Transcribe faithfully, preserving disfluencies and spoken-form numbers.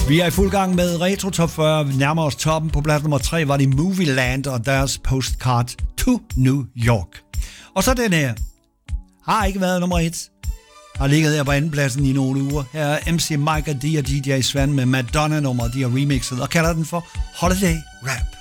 Vi er i fuld gang med Retro Top fyrre. Vi nærmer os toppen. På plads nummer tre var det Movieland og deres Postcard to New York. Og så den her. Har ikke været nummer et. Har ligget her på andenpladsen i nogle uger. Her er M C Mike og D og D J Svan med Madonna-nummer, de har remixet og kalder den for Holiday Rap.